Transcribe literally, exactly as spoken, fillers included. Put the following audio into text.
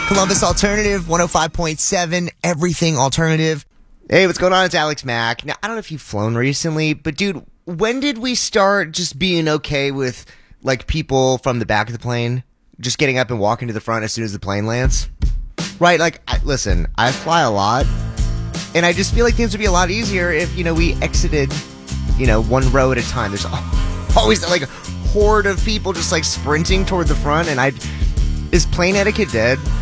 Columbus Alternative, one oh five point seven, everything alternative. Hey, what's going on? It's Alex Mack. Now, I don't know if you've flown recently, but dude, when did we start just being okay with, like, people from the back of the plane just getting up and walking to the front as soon as the plane lands? Right, like, I, listen, I fly a lot, and I just feel like things would be a lot easier if, you know, we exited, you know, one row at a time. There's always, like, a horde of people just, like, sprinting toward the front, and I... Is plane etiquette dead?